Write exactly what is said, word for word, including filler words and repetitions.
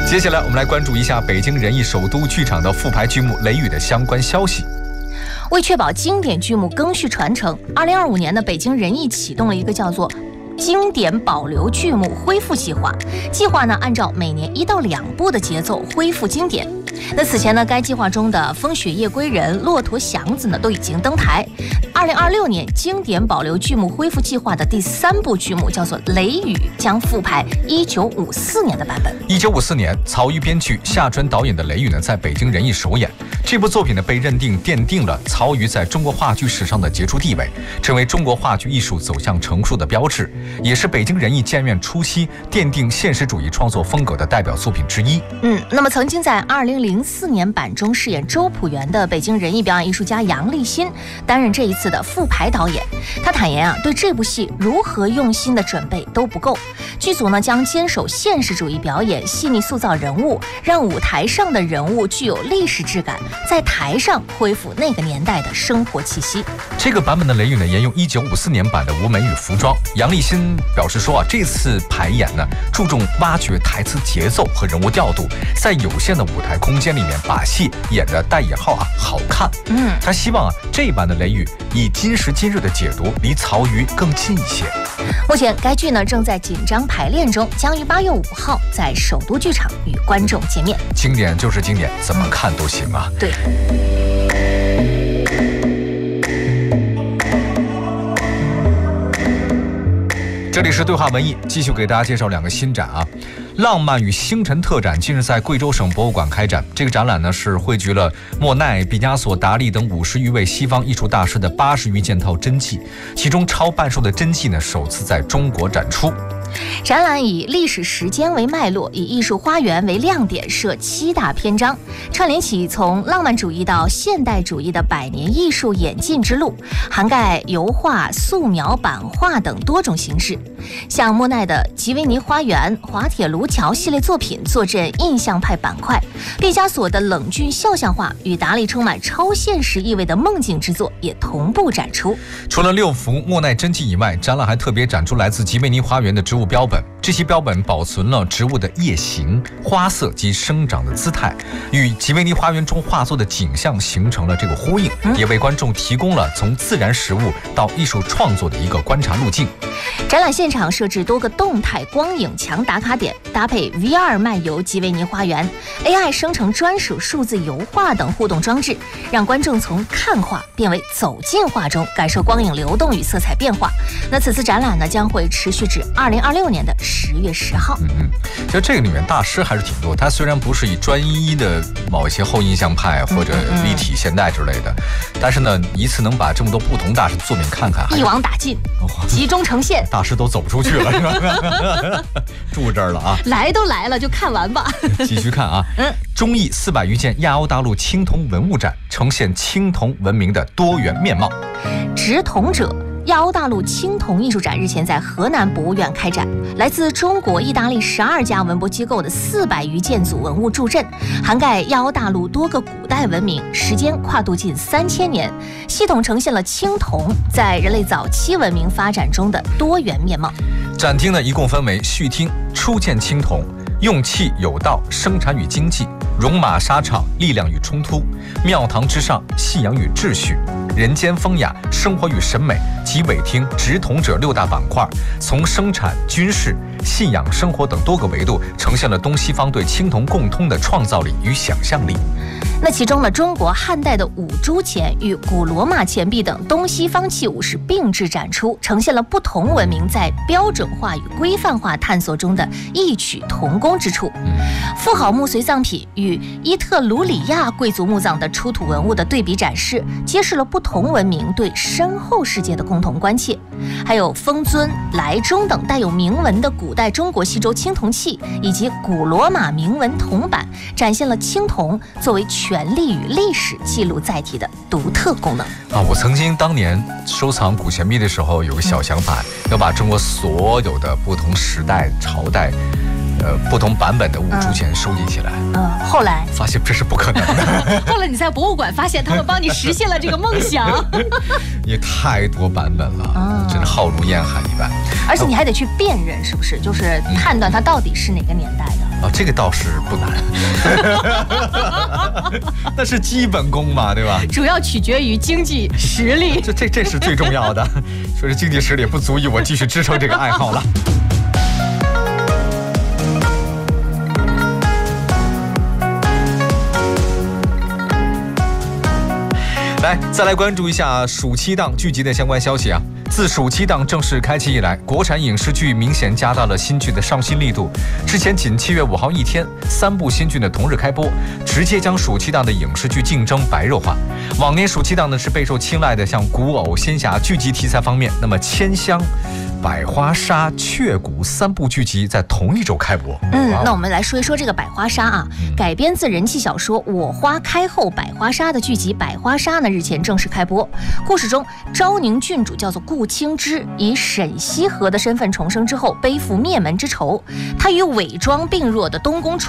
接下来我们来关注一下北京人艺首都剧场的复排剧目《雷雨》的相关消息。 为确保经典剧目更续传承，二零二五年的北京人艺启动了一个叫做经典保留剧目恢复计划。计划呢，按照每年一到两部的节奏恢复经典。那此前呢，该计划中的《风雪夜归人》《骆驼祥子》呢都已经登台。二零二六年经典保留剧目恢复计划的第三部剧目叫做《雷雨》，将复排一九五四年的版本。 一九五四年，曹禺编剧、夏春导演的《雷雨》呢，在北京人艺首演。这部作品呢，被认定奠定了曹禺在中国话剧史上的杰出地位，成为中国话剧艺术走向成熟的标志，也是北京人艺建院初期奠定现实主义创作风格的代表作品之一。 嗯，那么曾经在二零零四年版中饰演周朴园的北京人艺表演艺术家杨立新担任这一次的复排导演。他坦言啊，对这部戏如何用心的准备都不够。剧组呢将坚守现实主义表演，细腻塑造人物，让舞台上的人物具有历史质感，在台上恢复那个年代的生活气息。 这个版本的《雷雨》呢，沿用一九五四年版的舞美与服装。杨立新表示说啊，这次排演呢，注重挖掘台词节奏和人物调度，在有限的舞台空间里面把戏演得带引号啊好看。 嗯， 他希望啊这一版的《雷雨》以今时今日的解读离曹禺更近一些。 目前该剧呢正在紧张排练中，将于八月五号在首都剧场与观众见面。 经典就是经典，怎么看都行啊。 对。 这里是对话文艺，继续给大家介绍两个新展啊。浪漫与星辰特展近日在贵州省博物馆开展。这个展览呢是汇聚了莫奈、毕加索、达利等五十余位西方艺术大师的八十余件套真迹，其中超半数的真迹呢首次在中国展出。 展览以历史时间为脉络，以艺术花园为亮点，设七大篇章，串联起从浪漫主义到现代主义的百年艺术演进之路，涵盖油画、素描、版画等多种形式。像莫奈的吉维尼花园、滑铁卢桥系列作品坐镇印象派板块，毕加索的冷峻肖像画与达利充满超现实意味的梦境之作也同步展出。 除了六幅莫奈真迹以外，展览还特别展出来自吉维尼花园的植物标本。这些标本保存了植物的叶形、花色及生长的姿态，与吉维尼花园中画作的景象形成了这个呼应，也为观众提供了从自然实物到艺术创作的一个观察路径。 展览现场设置多个动态光影墙打卡点，搭配 V R 漫游吉维尼花园、A I 生成专属数字油画等互动装置，让观众从看画变为走进画中，感受光影流动与色彩变化。那此次展览呢，将会持续至二零二六年的十月十号。 嗯嗯，其实这个里面大师还是挺多，他虽然不是以专一的某一些后印象派或者立体现代之类的，嗯嗯但是呢，一次能把这么多不同大师的作品看看， 一网打尽，集中呈现， 大师都走不出去了，是吧？住这儿了啊！ 来都来了，就看完吧。 继续看啊， 嗯， 中意四百余件亚欧大陆青铜文物展，呈现青铜文明的多元面貌。 执铜者。亚欧大陆青铜艺术展日前在河南博物院开展，来自中国、意大利十二家文博机构的四百余件组文物助阵，涵盖亚欧大陆多个古代文明，时间跨度近三千年，系统呈现了青铜在人类早期文明发展中的多元面貌。 展厅呢，一共分为序厅、初见青铜、用器有道、生产与经济、戎马沙场、力量与冲突、庙堂之上、信仰与秩序、人间风雅、生活与审美及尾厅执铜者六大板块，从生产、军事、信仰、生活等多个维度，呈现了东西方对青铜共通的创造力与想象力。 那其中呢，中国汉代的五铢钱与古罗马钱币等东西方器物是并置展出，呈现了不同文明在标准化与规范化探索中的异曲同工之处。妇好墓随葬品与伊特鲁里亚贵族墓葬的出土文物的对比展示，揭示了不同文明对身后世界的共同关切。还有封尊、来钟等带有铭文的古代中国西周青铜器，以及古罗马铭文铜板，展现了青铜作为权力与历史记录载体的独特功能啊！我曾经当年收藏古钱币的时候，有个小想法，要把中国所有的不同时代、朝代呃不同版本的五铢钱收集起来。 嗯，后来发现这是不可能的。 后来你在博物馆发现他们帮你实现了这个梦想。 也太多版本了，嗯、真的浩如烟海一般。 而且你还得去辨认，是不是？就是判断它到底是哪个年代的。 啊，这个倒是不难。那是基本功嘛，对吧？ 主要取决于经济实力。 这这这是最重要的。说是经济实力不足以我继续支撑这个爱好了。来，再来关注一下暑期档剧集的相关消息啊。自暑期档正式开启以来，国产影视剧明显加大了新剧的上新力度。之前仅七月五号一天，三部新剧的同日开播，直接将暑期档的影视剧竞争白热化。往年暑期档呢是备受青睐的，像古偶、仙侠剧集题材方面，那么《千香》、《百花杀》、《雀谷》三部剧集在同一周开播。 嗯，那我们来说一说这个《百花杀》啊，嗯、改编自人气小说《我花开后百花杀》的剧集《百花杀》呢，日前正式开播。故事中，昭宁郡主叫做顾清之，以沈羲和的身份重生之后，背负灭门之仇。他与伪装病弱的东宫储